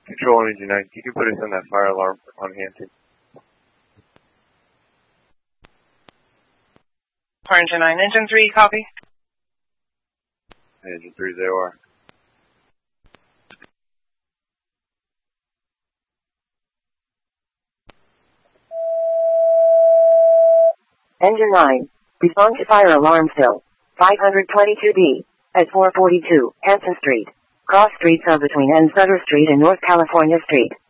Control Engine 9, you can put us on that fire alarm on Hampton. Fire Engine 9, Engine 3, copy. Engine 3, they are. Engine 9, respond to fire alarm fill. 522B, at 442, Hanson Street. Cross streets are between N. Sutter Street and North California Street.